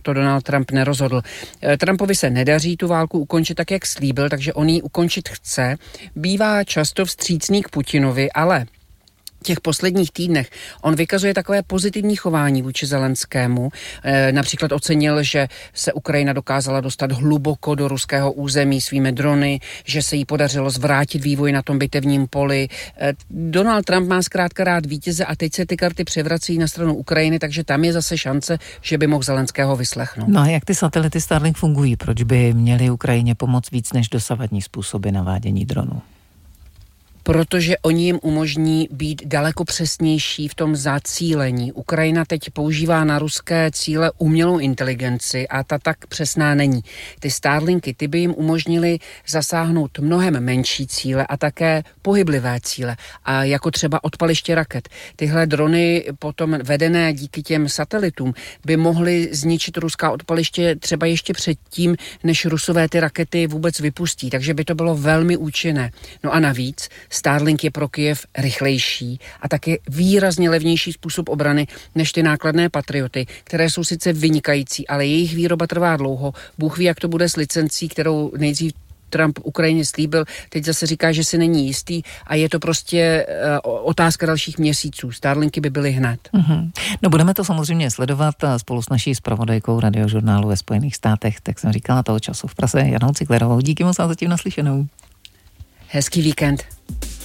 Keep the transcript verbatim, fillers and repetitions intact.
to Donald Trump nerozhodl. Trumpovi se nedaří tu válku ukončit tak, jak slíbil, takže on ji ukončit chce. Bývá často vstřícný k Putinovi, ale v těch posledních týdnech on vykazuje takové pozitivní chování vůči Zelenskému. E, například ocenil, že se Ukrajina dokázala dostat hluboko do ruského území svými drony, že se jí podařilo zvrátit vývoj na tom bitevním poli. E, Donald Trump má zkrátka rád vítěze a teď se ty karty převrací na stranu Ukrajiny, takže tam je zase šance, že by mohl Zelenského vyslechnout. No a jak ty satelity Starlink fungují? Proč by měly Ukrajině pomoct víc než dosavadní způsoby navádění dronů? Protože oni jim umožní být daleko přesnější v tom zacílení. Ukrajina teď používá na ruské cíle umělou inteligenci a ta tak přesná není. Ty Starlinky, ty by jim umožnily zasáhnout mnohem menší cíle a také pohyblivé cíle, a jako třeba odpaliště raket. Tyhle drony potom vedené díky těm satelitům by mohly zničit ruská odpaliště třeba ještě předtím, než Rusové ty rakety vůbec vypustí, takže by to bylo velmi účinné. No a navíc Starlink je pro Kyjev rychlejší a také výrazně levnější způsob obrany než ty nákladné Patrioty, které jsou sice vynikající, ale jejich výroba trvá dlouho. Bůh ví, jak to bude s licencí, kterou nejdřív Trump Ukrajině slíbil, teď zase říká, že si není jistý a je to prostě uh, otázka dalších měsíců. Starlinky by byly hned. Mm-hmm. No budeme to samozřejmě sledovat spolu s naší zpravodajkou Radiožurnálu ve Spojených státech, tak jsem říkala toho času v Praze Janou Cyklerovou. Díky moc a zatím naslyšenou. Hezký víkend.